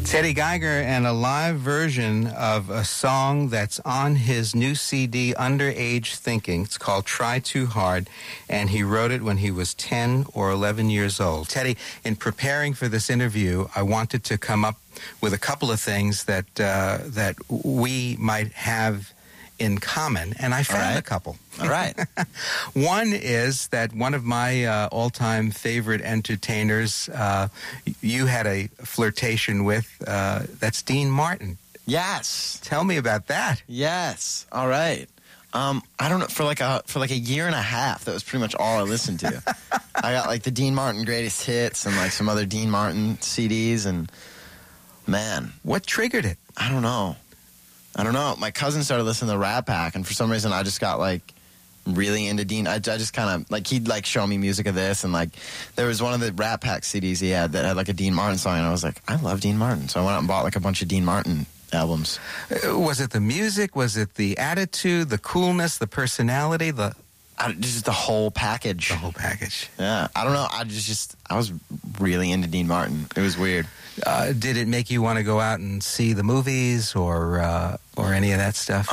Teddy Geiger and a live version of a song that's on his new CD, Underage Thinking. It's called Try Too Hard, and he wrote it when he was 10 or 11 years old. Teddy, in preparing for this interview, I wanted to come up with a couple of things that we might have in common, and I found a couple. All right. One is that one of my all-time favorite entertainers you had a flirtation with, that's Dean Martin. Yes. Tell me about that. Yes. All right. I don't know, for like a year and a half, that was pretty much all I listened to. I got like the Dean Martin greatest hits and like some other Dean Martin CDs, and man. What triggered it? I don't know. My cousin started listening to Rat Pack, and for some reason I just got like really into Dean. I just kind of like, he'd like show me music of this, and like there was one of the Rat Pack CDs he had that had like a Dean Martin song, and I was like, I love Dean Martin. So I went out and bought like a bunch of Dean Martin albums. Was it the music? Was it the attitude, the coolness, the personality, just the whole package? The whole package. Yeah. I don't know. I was really into Dean Martin. It was weird. Did it make you want to go out and see the movies or any of that stuff?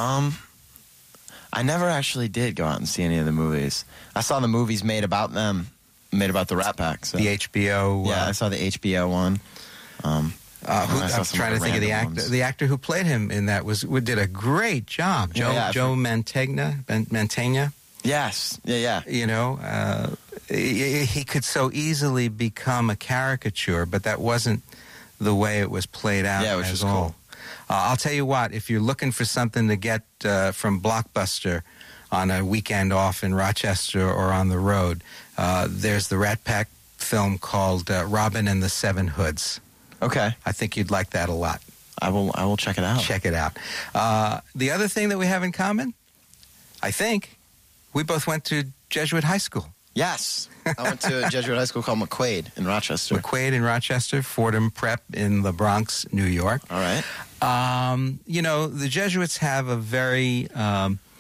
I never actually did go out and see any of the movies. I saw the movies made about them, made about the Rat Pack. So. The HBO. Yeah, I saw the HBO one. I'm trying to think of the actor. Ones. The actor who played him in that did a great job. Joe Mantegna. Yes. Yeah. You know, he could so easily become a caricature, but that wasn't the way it was played out. Yeah, which was all. cool. I'll tell you what, if you're looking for something to get from Blockbuster on a weekend off in Rochester or on the road, there's the Rat Pack film called Robin and the Seven Hoods. Okay. I think you'd like that a lot. I will check it out. Check it out. The other thing that we have in common, I think, we both went to Jesuit high school. Yes. I went to a Jesuit high school called McQuaid in Rochester. McQuaid in Rochester, Fordham Prep in the Bronx, New York. All right. You know, the Jesuits have a very